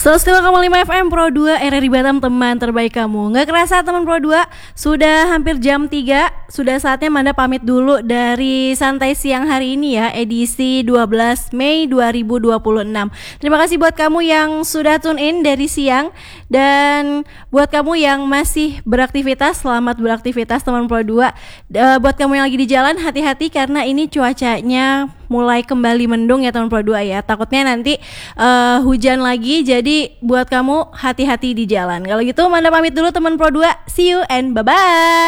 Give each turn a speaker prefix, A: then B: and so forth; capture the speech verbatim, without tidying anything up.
A: seratus lima koma lima F M Pro dua R R I Batam, teman terbaik kamu. Nggak kerasa teman Pro dua, sudah hampir jam tiga. Sudah saatnya Manda pamit dulu dari Santai Siang hari ini ya, edisi dua belas Mei dua ribu dua puluh enam. Terima kasih buat kamu yang sudah tune in dari siang. Dan buat kamu yang masih beraktivitas, selamat beraktivitas teman Pro dua. E, buat kamu yang lagi di jalan, hati-hati karena ini cuacanya mulai kembali mendung ya teman Pro dua ya. Takutnya nanti uh, hujan lagi, jadi buat kamu hati-hati di jalan. Kalau gitu Manda pamit dulu teman Pro dua. See you and bye-bye.